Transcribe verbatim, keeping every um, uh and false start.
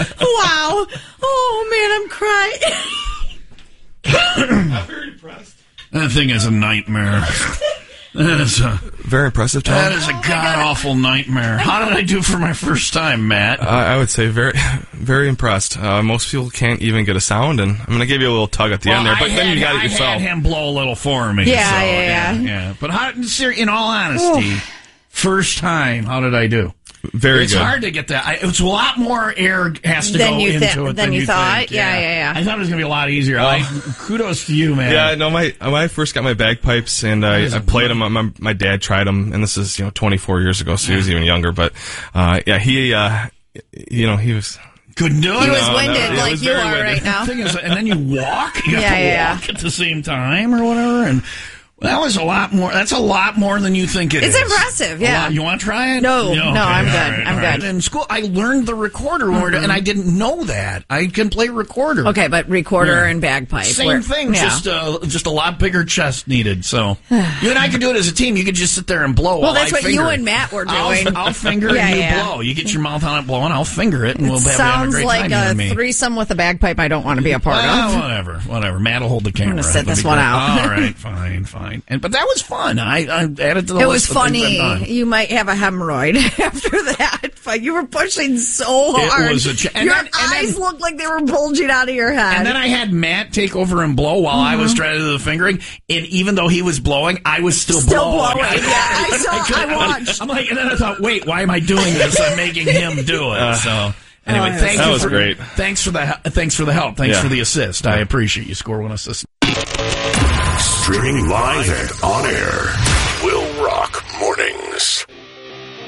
Wow. Oh, man, I'm crying. I'm very impressed. That thing is a nightmare. That is a very impressive, Tom. That is a god-awful nightmare. How did I do for my first time, Matt? Uh, I would say very, very impressed. Uh, most people can't even get a sound, and I'm going to give you a little tug at the well, end there, but I then had, you got it I yourself. I had him blow a little for me. Yeah, so, yeah, yeah, yeah. yeah. But how, in all honesty, first time, how did I do? Very it's good. It's hard to get that. I, it's a lot more air has to than go you into th- it than, than you, you thought. think. Yeah, yeah, yeah. I thought it was going to be a lot easier. Oh. I, kudos to you, man. Yeah, no, my when I first got my bagpipes and I, I played them, my, my dad tried them, and this is you know twenty-four years ago, so he was even younger. But uh, yeah, he, uh, you know, he was. Couldn't do it. He was no, winded no, like was you are winded. right now. The thing is, and then you walk. You have Yeah, to yeah, walk at the same time or whatever, and. That was a lot more. That's a lot more than you think it it's is. It's impressive, yeah. You want to try it? No, no, no, okay. I'm good. Right, I'm right. good. In school, I learned the recorder, mm-hmm. and I didn't know that. I can play recorder. Okay, but recorder yeah. and bagpipe. Same where, thing, yeah. just uh, just a lot bigger chest needed. So you and I could do it as a team. You could just sit there and blow. Well, while that's I what finger you it. and Matt were doing. I'll, I'll finger yeah, and you yeah. blow. You get your mouth on it blowing. I'll finger it, and we'll it have, sounds have a great like time. a me. threesome with a bagpipe. I don't want to be a part well, of. Whatever, whatever. Matt will hold the camera. I'm going to sit That'll this be one great. out. All right, fine, fine. And but that was fun. I, I added to the it list. was of things funny. I've done. You might have a hemorrhoid after that. But you were pushing so hard. It was a ch- and your then, and eyes then, looked like they were bulging out of your head. And then I had Matt take over and blow while mm-hmm. I was trying to do the fingering. And even though he was blowing, I was still, still blowing. blowing. Yeah, I saw. I, I watched. I'm like, and then I thought, wait, why am I doing this? I'm making him do it. Uh, so. Anyway, oh, thank that you was for, great. Thanks for the thanks for the help. Thanks yeah. for the assist. I appreciate you. Score one assist. Streaming live and on air.